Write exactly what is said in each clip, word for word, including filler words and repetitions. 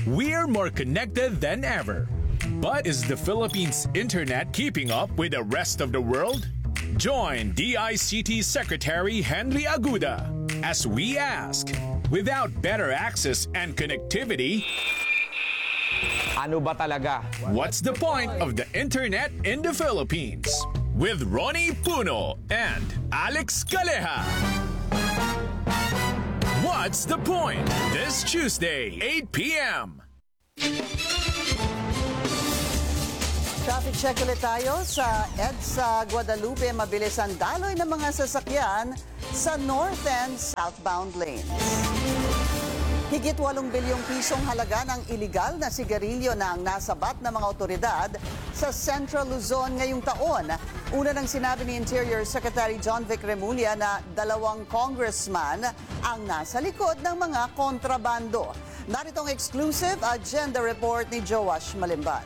We're more connected than ever. But is the Philippines' internet keeping up with the rest of the world? Join D I C T Secretary Henry Aguda as we ask, without better access and connectivity, ano ba talaga? what's the point of the internet in the Philippines? With Ronnie Puno and Alex Caleja. What's the point? This Tuesday, eight p.m. Traffic check ulit tayo sa EDSA Guadalupe. Mabilis ang daloy ng mga sasakyan sa north and southbound lanes. Higit walong bilyong pisong halaga ng iligal na sigarilyo na ang nasabat ng mga otoridad sa Central Luzon ngayong taon. Una nang sinabi ni Interior Secretary John Vic Remulla na dalawang congressman ang nasa likod ng mga kontrabando. Narito ang exclusive agenda report ni Joash Malimban.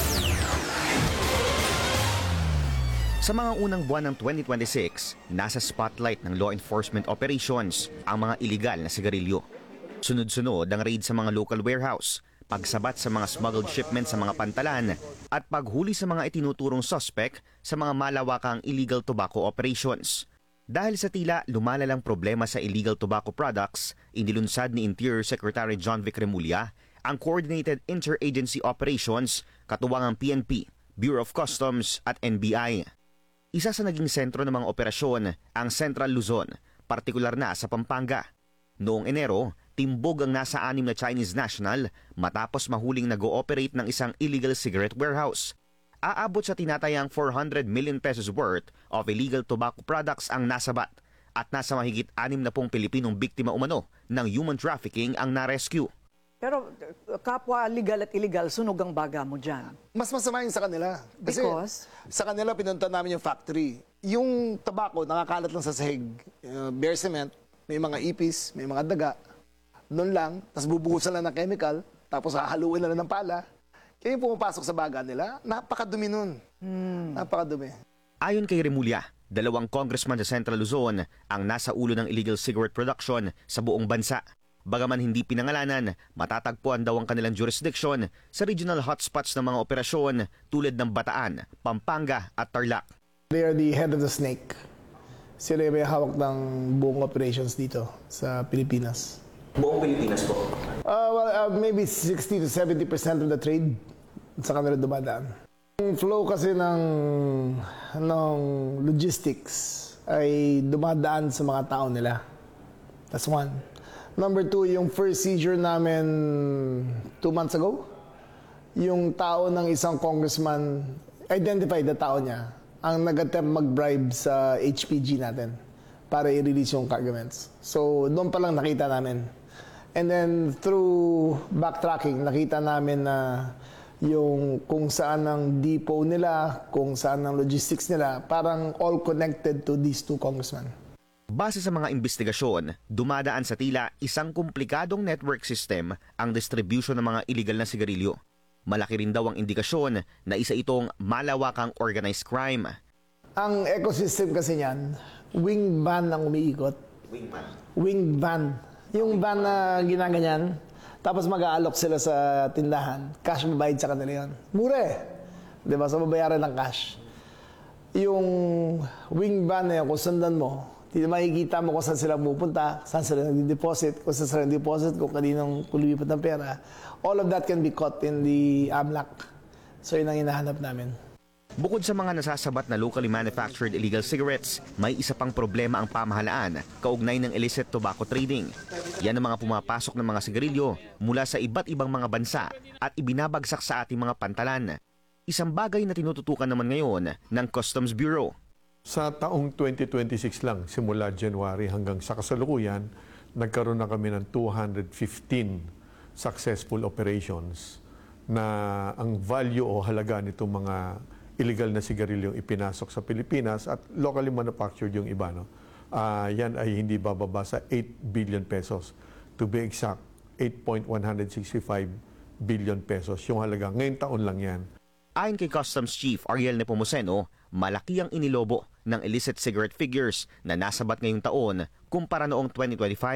Sa mga unang buwan ng twenty twenty-six, nasa spotlight ng law enforcement operations ang mga iligal na sigarilyo. Sunod-sunod ang raid sa mga local warehouse, pagsabat sa mga smuggled shipments sa mga pantalan, at paghuli sa mga itinuturong suspect sa mga malawakang illegal tobacco operations. Dahil sa tila lumalalang problema sa illegal tobacco products, inilunsad ni Interior Secretary John Vic Remulla ang Coordinated Interagency Operations katuwang ang P N P, Bureau of Customs at N B I. Isa sa naging sentro ng mga operasyon ang Central Luzon, partikular na sa Pampanga. Noong Enero, timbog ang nasa anim na Chinese national matapos mahuling nag-ooperate ng isang illegal cigarette warehouse. Aabot sa tinatayang four hundred million pesos worth of illegal tobacco products ang nasabat at nasa mahigit anim na pong Pilipinong biktima umano ng human trafficking ang na-rescue. Pero kapwa legal at illegal, sunog ang baga mo dyan. Mas masama yung sa kanila. Kasi Because? sa kanila pinunta namin yung factory. Yung tabako, nakakalat lang sa sahig. Uh, bare cement, may mga ipis, may mga daga. Noon lang, tapos bubuhusan lang ng chemical, tapos hahaluin na lang ng pala. Kaya yung pumapasok sa baga nila, napakadumi nun. Hmm. Napakadumi. Ayon kay Remulla, dalawang congressman sa Central Luzon ang nasa ulo ng illegal cigarette production sa buong bansa. Bagaman hindi pinangalanan, matatagpuan daw ang kanilang jurisdiction sa regional hotspots ng mga operasyon tulad ng Bataan, Pampanga at Tarlac. They are the head of the snake. Sila may hawak ng buong operations dito sa Pilipinas. Buong Pilipinas po? Uh, well, uh, maybe sixty to seventy percent of the trade sa kanila dumadaan. Yung flow kasi ng, ng logistics ay dumadaan sa mga tao nila. That's one. Number two, yung first seizure namin two months ago, yung tao ng isang congressman, identified the tao niya, ang nag-attempt mag-bribe sa H P G natin para i-release yung cargaments. So, doon pa lang nakita namin. And then, through backtracking, nakita namin na yung kung saan ang depot nila, kung saan ang logistics nila, parang all connected to these two congressmen. Base sa mga investigasyon, dumadaan sa tila isang komplikadong network system ang distribution ng mga illegal na sigarilyo. Malaki rin daw ang indikasyon na isa itong malawakang organized crime. Ang ecosystem kasi niyan, wing van ang umiikot. Wing van? Wing van. Yung van na ginaganyan, tapos mag-aalok sila sa tindahan. Cash babayad sa kanila yun. Mura eh. Diba? So babayaran ng cash. Yung wing van na yun, kung sundan mo, makikita mo kung saan sila pupunta, saan sila nag-deposit, kung saan sila nag-deposit, kung kaninong kululipat ng pera. All of that can be caught in the A M L A C. So yun ang hinahanap namin. Bukod sa mga nasasabat na locally manufactured illegal cigarettes, may isa pang problema ang pamahalaan kaugnay ng illicit tobacco trading. Yan ang mga pumapasok ng mga sigarilyo mula sa iba't ibang mga bansa at ibinabagsak sa ating mga pantalan. Isang bagay na tinututukan naman ngayon ng Customs Bureau. Sa taong twenty twenty-six lang, simula January hanggang sa kasalukuyan, nagkaroon na kami ng two hundred fifteen successful operations na ang value o halaga nitong mga illegal na sigarilyong ipinasok sa Pilipinas at locally manufactured yung iba. No? Uh, yan ay hindi bababa sa eight billion pesos. To be exact, eight point one six five billion pesos yung halaga. Ngayong taon lang yan. Ayon kay Customs Chief Ariel Nepomuceno, malaki ang inilobo ng illicit cigarette figures na nasabat ngayong taon kumpara noong twenty twenty-five.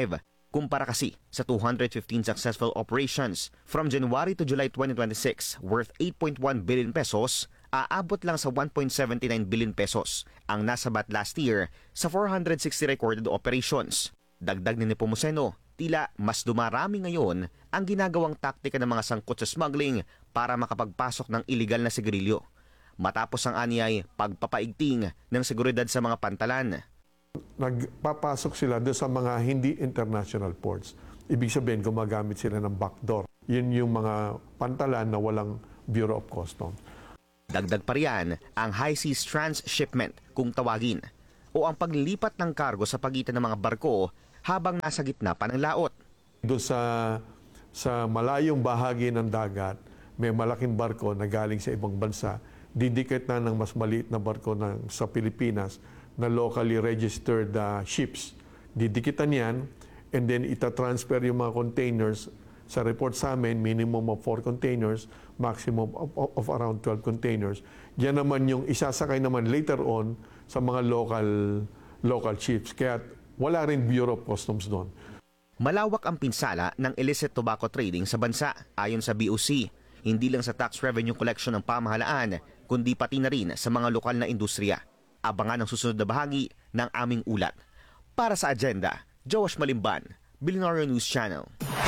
Kumpara kasi sa two hundred fifteen successful operations from January to July twenty twenty-six worth eight point one billion pesos, aabot lang sa one point seven nine billion pesos ang nasabat last year sa four hundred sixty recorded operations. Dagdag ni Nepomuceno, tila mas dumarami ngayon ang ginagawang taktika ng mga sangkot sa smuggling para makapagpasok ng iligal na sigarilyo. Matapos ang anyay pagpapaigting ng seguridad sa mga pantalan. Nagpapasok sila doon sa mga hindi international ports. Ibig sabihin, gumagamit sila ng backdoor. Yun yung mga pantalan na walang Bureau of Customs. Dagdag pa riyan ang high seas transshipment kung tawagin o ang paglilipat ng kargo sa pagitan ng mga barko habang nasa gitna pa ng laot. Doon sa, sa malayong bahagi ng dagat, may malaking barko na galing sa ibang bansa, didikit na ng mas maliit na barko ng, sa Pilipinas na locally registered uh, ships. Didikitan yan and then itatransfer yung mga containers. Sa report sa amin, minimum of four containers, maximum of, of, of around twelve containers. Yan naman yung isasakay naman later on sa mga local local ships. Kaya wala rin Bureau of Customs doon. Malawak ang pinsala ng illicit tobacco trading sa bansa ayon sa B O C. Hindi lang sa tax revenue collection ng pamahalaan, kundi pati na rin sa mga lokal na industriya. Abangan ang susunod na bahagi ng aming ulat. Para sa Agenda, Josh Malimban, Billionaire News Channel.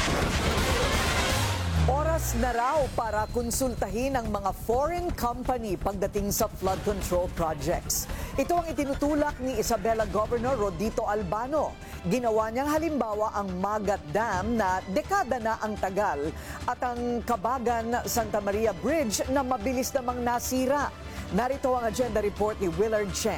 Oras na raw para konsultahin ang mga foreign company pagdating sa flood control projects. Ito ang itinutulak ni Isabela Governor Rodito Albano. Ginawa niyang halimbawa ang Magat Dam na dekada na ang tagal at ang Kabagan Santa Maria Bridge na mabilis namang nasira. Narito ang agenda report ni Willard Cheng.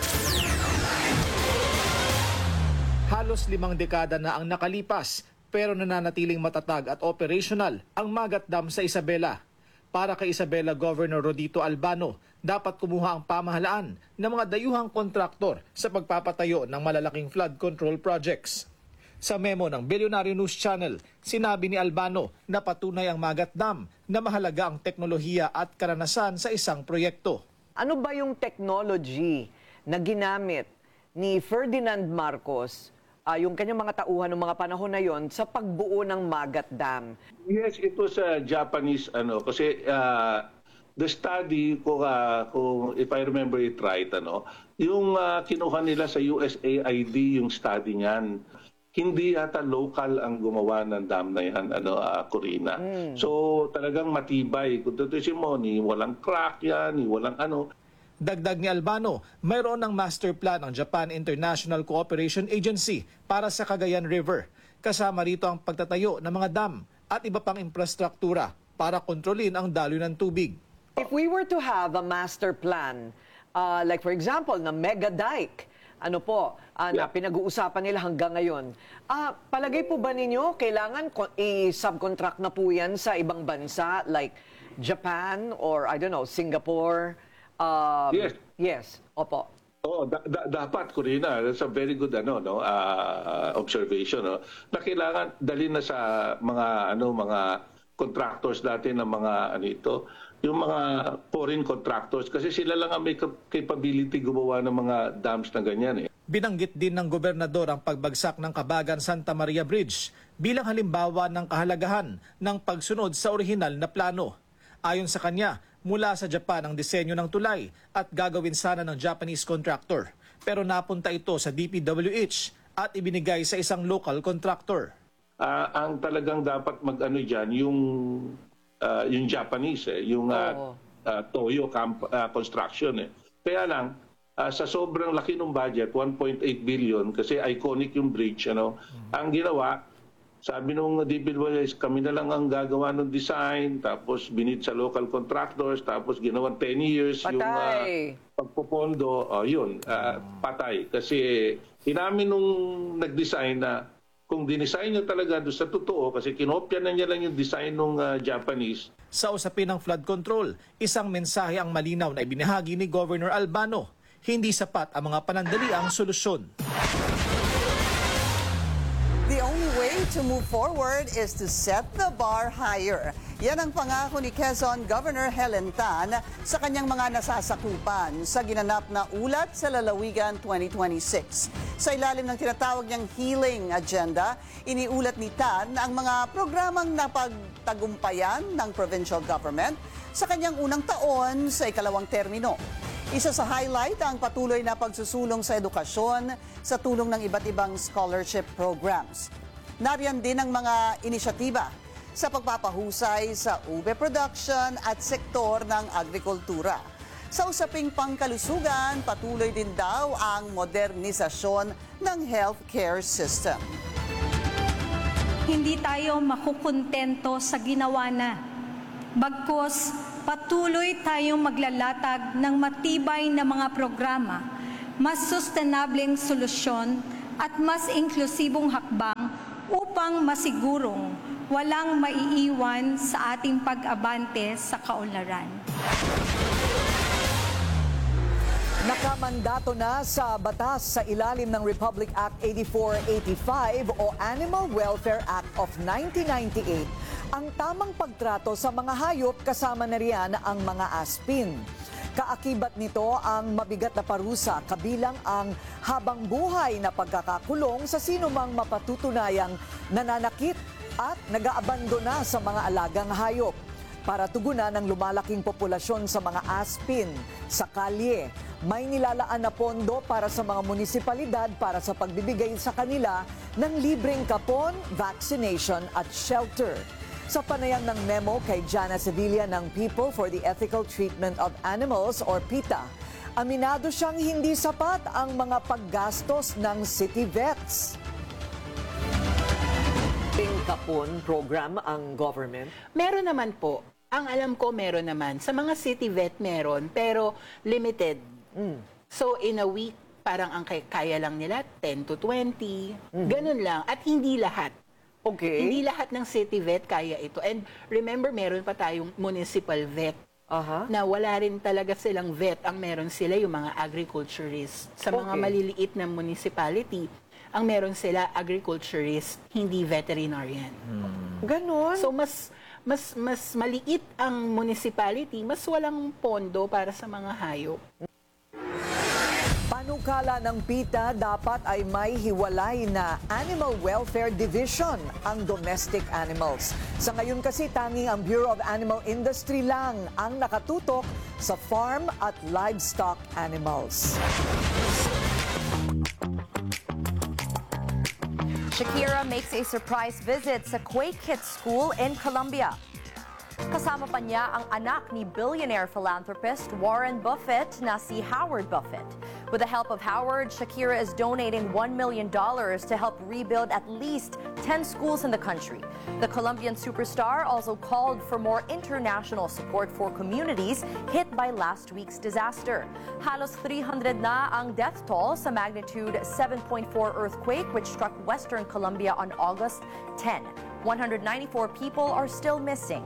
Halos limang dekada na ang nakalipas pero nananatiling matatag at operational ang Magat Dam sa Isabela. Para kay Isabela Governor Rodito Albano, dapat kumuha ang pamahalaan ng mga dayuhang kontraktor sa pagpapatayo ng malalaking flood control projects. Sa memo ng Billionaire News Channel, sinabi ni Albano na patunay ang Magat Dam na mahalaga ang teknolohiya at karanasan sa isang proyekto. Ano ba yung technology na ginamit ni Ferdinand Marcos, uh, yung kanyang mga tauhan ng mga panahon na yon sa pagbuo ng Magat Dam? Yes, it was a Japanese ano kasi uh, the study ko uh, kung if I remember it right ano, yung uh, kinuha nila sa U S A I D yung study niyan. Hindi yata local ang gumawa ng dam na yan, ano, uh, Corina. Mm. So talagang matibay. Kung tutusin mo, ni walang crack yan, ni walang ano. Dagdag ni Albano, mayroon ng master plan ng Japan International Cooperation Agency para sa Cagayan River. Kasama rito ang pagtatayo ng mga dam at iba pang infrastruktura para kontrolin ang daloy ng tubig. If we were to have a master plan, uh, like for example, na mega dike, ano po, uh, na pinag-uusapan nila hanggang ngayon. Uh, palagay po ba ninyo, kailangan i-subcontract na po yan sa ibang bansa like Japan or, I don't know, Singapore? Uh, yes. Yes, opo. Oo, da- da- dapat, Corina, that's a very good ano, no, uh, observation. No? Na kailangan dalhin na sa mga, ano, mga contractors dati ng mga, ano ito, yung mga foreign contractors kasi sila lang ang may capability gumawa ng mga dams na ganyan eh. Binanggit din ng gobernador ang pagbagsak ng Kabagan Santa Maria Bridge bilang halimbawa ng kahalagahan ng pagsunod sa orihinal na plano. Ayon sa kanya, mula sa Japan ang disenyo ng tulay at gagawin sana ng Japanese contractor. Pero napunta ito sa D P W H at ibinigay sa isang local contractor. Uh, ang talagang dapat mag-ano dyan, yung Uh, yung Japanese, eh, yung uh, uh, Toyo camp, uh, construction. Eh. Kaya lang, uh, sa sobrang laki ng budget, one point eight billion, kasi iconic yung bridge, ano, mm-hmm. ang ginawa, sabi nung D P W H, kami na lang ang gagawa ng design, tapos binid sa local contractors, tapos ginawa ten years patay. Yung uh, pagpupondo, uh, yun, uh, patay. Kasi inamin nung nag-design na kung dinesign nyo talaga doon sa totoo, kasi kinopya na niya lang yung design ng uh, Japanese. Sa usapin ng flood control, isang mensahe ang malinaw na ibinahagi ni Governor Albano. Hindi sapat ang mga panandaliang solusyon. The only way to move forward is to set the bar higher. Yan ang pangako ni Quezon Governor Helen Tan sa kanyang mga nasasakupan sa ginanap na Ulat sa Lalawigan twenty twenty-six. Sa ilalim ng tinatawag niyang Healing Agenda, iniulat ni Tan ang mga programang napagtagumpayan ng provincial government sa kanyang unang taon sa ikalawang termino. Isa sa highlight ang patuloy na pagsusulong sa edukasyon sa tulong ng iba't ibang scholarship programs. Nariyan din ang mga inisyatiba sa pagpapahusay sa ube production at sektor ng agrikultura. Sa usaping pangkalusugan, patuloy din daw ang modernisasyon ng healthcare system. Hindi tayo makukontento sa ginawa na. Bagkus, patuloy tayong maglalatag ng matibay na mga programa, mas sustainableng solusyon at mas inklusibong hakbang upang masigurong walang maiiwan sa ating pag-abante sa kaunlaran. Nakamandato na sa batas sa ilalim ng Republic Act eighty-four eighty-five o Animal Welfare Act of nineteen ninety-eight ang tamang pagtrato sa mga hayop kasama na riyan ang mga aspin. Kaakibat nito ang mabigat na parusa kabilang ang habang buhay na pagkakakulong sa sinumang mapatutunayang nananakit at nag-aabandona sa mga alagang hayop. Para tugunan ang lumalaking populasyon sa mga aspin sa kalye, may nilalaan na pondo para sa mga munisipalidad para sa pagbibigay sa kanila ng libreng kapon, vaccination at shelter. Sa panayam ng memo kay Jana Sevilla ng People for the Ethical Treatment of Animals or PETA, aminado siyang hindi sapat ang mga paggastos ng city vets. Kapon program ang government? Meron naman po. Ang alam ko meron naman. Sa mga city vet meron, pero limited. Mm. So in a week, parang ang kaya lang nila ten to twenty. Mm-hmm. Ganun lang. At hindi lahat. Okay. Hindi lahat ng city vet kaya ito. And remember, meron pa tayong municipal vet. Uh-huh. Na wala rin talaga silang vet. Ang meron sila yung mga agriculturists. Sa mga Okay. maliliit na municipality, ang meron sila agriculturist, hindi veterinarian. Hmm. Ganon? So mas mas mas maliit ang municipality, mas walang pondo para sa mga hayop. Panukala ng PETA, dapat ay may hiwalay na Animal Welfare Division ang domestic animals. Sa ngayon kasi tanging ang Bureau of Animal Industry lang ang nakatutok sa farm at livestock animals. Shakira makes a surprise visit sa Quake Kids School in Colombia. Kasama pa niya ang anak ni billionaire philanthropist Warren Buffett na si Howard Buffett. With the help of Howard, Shakira is donating one million dollars to help rebuild at least ten schools in the country. The Colombian superstar also called for more international support for communities hit by last week's disaster. Halos three hundred na ang death toll sa magnitude seven point four earthquake which struck western Colombia on August tenth. one hundred ninety-four people are still missing.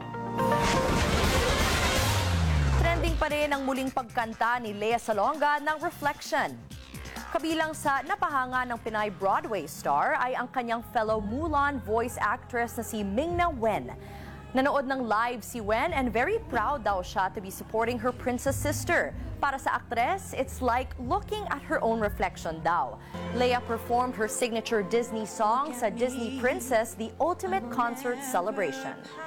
Trending pa rin ang muling pagkanta ni Lea Salonga ng Reflection. Kabilang sa napahanga ng Pinay Broadway star ay ang kanyang fellow Mulan voice actress na si Ming-Na Wen. Nanood ng live si Wen and very proud daw siya to be supporting her princess sister. Para sa aktres, it's like looking at her own reflection daw. Lea performed her signature Disney song sa Disney Princess, The Ultimate Concert Celebration.